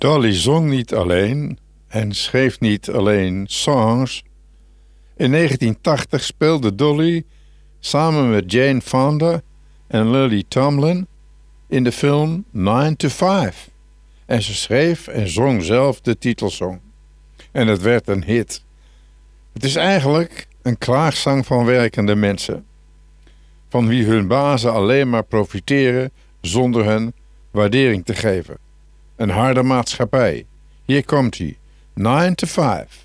Dolly zong niet alleen en schreef niet alleen songs. In 1980 speelde Dolly samen met Jane Fonda en Lily Tomlin in de film 9 to 5. En ze schreef en zong zelf de titelsong. En het werd een hit. Het is eigenlijk een klaagzang van werkende mensen, van wie hun bazen alleen maar profiteren zonder hun waardering te geven. Een harde maatschappij. Hier komt hij. 9 to 5.